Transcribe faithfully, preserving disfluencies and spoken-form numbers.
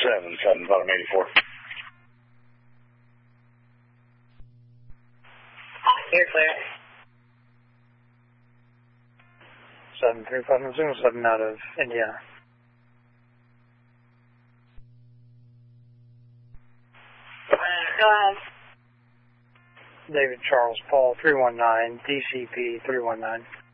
seven seven, bottom eighty-four. You're clear. seven three five zero seven out of Indiana. Uh, go ahead. David Charles Paul three one nine, D C P three one nine.